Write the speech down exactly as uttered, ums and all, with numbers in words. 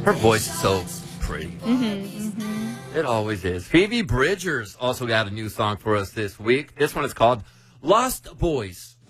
Her voice is so pretty. Mm-hmm, mm-hmm. It always is. Phoebe Bridgers also got a new song for us this week. This one is called Lost Boys.